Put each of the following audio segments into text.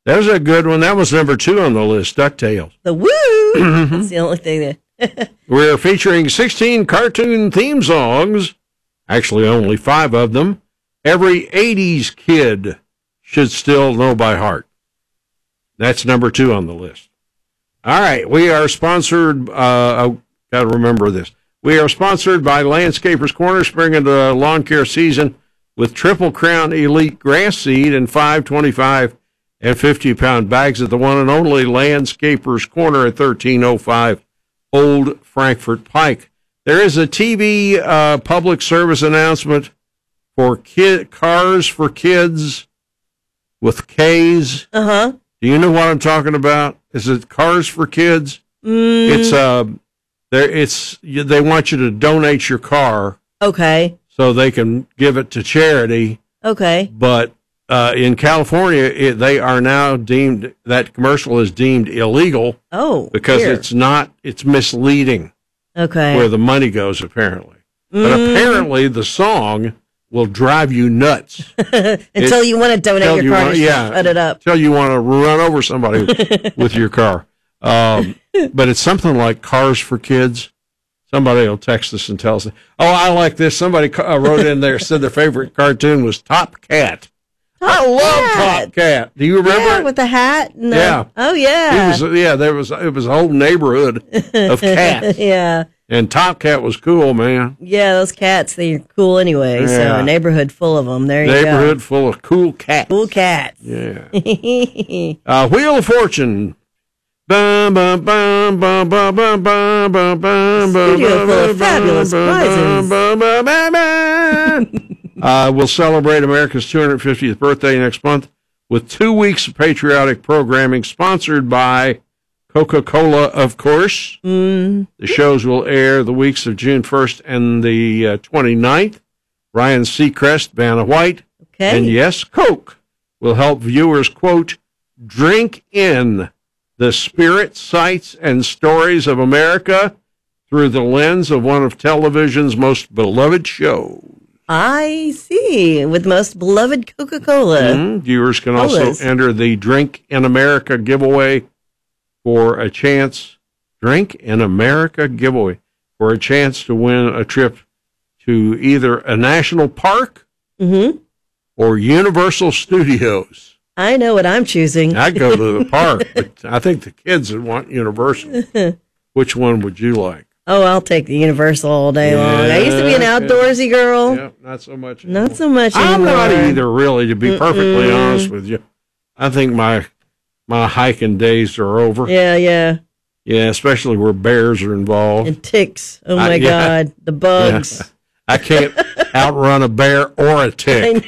That was a good one. That was number 2 on the list, DuckTales. The woo! That's the only thing that... We're featuring 16 cartoon theme songs, actually only 5 of them, every 80s kid should still know by heart. That's number 2 on the list. All right, we are sponsored, got to remember this. We are sponsored by Landscapers Corner, spring into lawn care season with Triple Crown Elite Grass Seed in 5, 25, and 50-pound bags at the one and only Landscapers Corner at 1305 Old Frankfort Pike. There is a TV public service announcement for Cars for Kids with K's. Uh-huh. Do you know what I'm talking about? Is it Cars for Kids? It's they want you to donate your car. Okay. So they can give it to charity. Okay. But in California, they are now deemed, that commercial is deemed illegal. Oh, because it's misleading. Okay. Where the money goes, apparently. But apparently the song will drive you nuts. Until you want to donate your car, shut it up. Until you want to run over somebody with your car. But it's something like Cars for Kids. Somebody will text us and tell us, oh, I like this. Somebody wrote in there, said their favorite cartoon was Top Cat. I love Top Cat. Do you remember it? With the hat? Yeah. Oh, yeah. It was a whole neighborhood of cats. Yeah. And Top Cat was cool, man. Yeah, those cats, they're cool anyway. Yeah. So a neighborhood full of them. There you go. Neighborhood full of cool cats. Cool cats. Yeah. Wheel of Fortune. Bum, bum, bum, bum, bum, bum, bum, bum, bum, Studio full of fabulous prizes. We'll celebrate America's 250th birthday next month with 2 weeks of patriotic programming sponsored by Coca-Cola, of course. The shows will air the weeks of June 1st and the 29th. Ryan Seacrest, Vanna White, and yes, Coke will help viewers, quote, drink in the spirit, sights, and stories of America through the lens of one of television's most beloved shows. I see. With most beloved Coca-Cola. Viewers can also enter the Drink in America giveaway for a chance. Drink in America giveaway for a chance to win a trip to either a national park or Universal Studios. I know what I'm choosing. I'd go to the park, but I think the kids would want Universal. Which one would you like? Oh, I'll take the Universal all day long. I used to be an outdoorsy girl. Yeah, not so much anymore. Not so much anymore. I'm not either, really, to be perfectly honest with you. I think my hiking days are over. Yeah, yeah. Yeah, especially where bears are involved. And ticks. Oh, my God. The bugs. Yeah. I can't outrun a bear or a tick.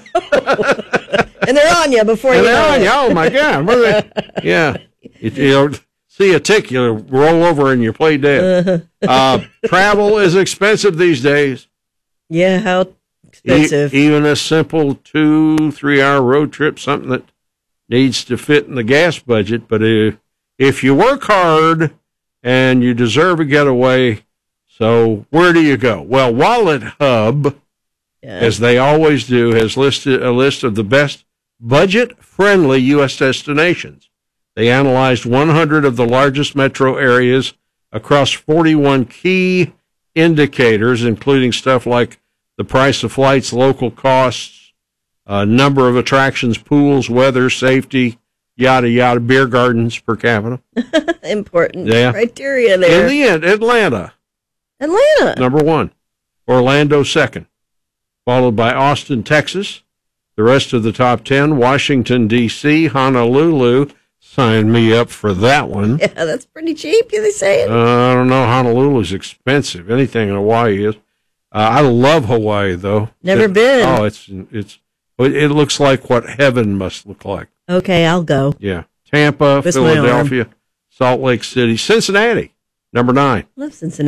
And they're on you before you know it. Oh, my God. What are they? Yeah. You see a tick, you roll over and you play dead. Travel is expensive these days. Yeah, how expensive. Even a simple 2-3 hour road trip, something that needs to fit in the gas budget. But if you work hard and you deserve a getaway, so where do you go? Well, Wallet Hub, as they always do, has listed a list of the best budget-friendly U.S. destinations. They analyzed 100 of the largest metro areas across 41 key indicators, including stuff like the price of flights, local costs, number of attractions, pools, weather, safety, yada, yada, beer gardens per capita. Important criteria there. In the end, Atlanta. Number 1. Orlando, 2nd. Followed by Austin, Texas. The rest of the top 10, Washington, D.C., Honolulu. Sign me up for that one. Yeah, that's pretty cheap, they say. I don't know. Honolulu's expensive. Anything in Hawaii is. I love Hawaii, though. Never been. Oh, it looks like what heaven must look like. Okay, I'll go. Yeah. Tampa, Philadelphia, Salt Lake City, Cincinnati, number 9. Love Cincinnati.